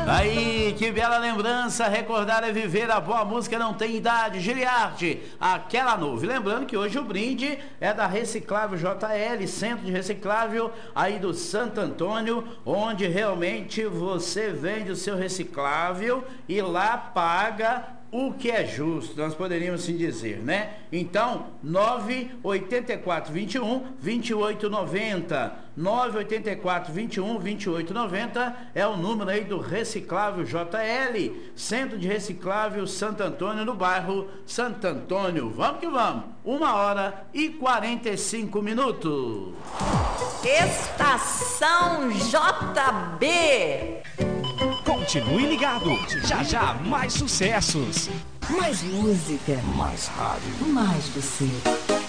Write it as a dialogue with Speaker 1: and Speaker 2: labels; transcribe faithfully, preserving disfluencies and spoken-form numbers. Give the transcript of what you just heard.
Speaker 1: Aí, que bela lembrança, recordar é viver, a boa música não tem idade. Giliarte, aquela nuvem. Lembrando que hoje o brinde é da Reciclável J L, Centro de Reciclável aí do Santo Antônio, onde realmente você vende o seu reciclável e lá paga o que é justo, nós poderíamos assim dizer, né? Então, nove oito quatro, vinte e um, vinte e oito noventa, nove oito quatro, vinte e um, vinte e oito noventa é o número aí do Reciclável J L, Centro de Reciclável Santo Antônio, no bairro Santo Antônio. Vamos que vamos, uma hora e quarenta e cinco minutos.
Speaker 2: Estação J B.
Speaker 3: Continue ligado, já já mais sucessos.
Speaker 2: Mais música.
Speaker 3: Mais rádio.
Speaker 2: Mais você.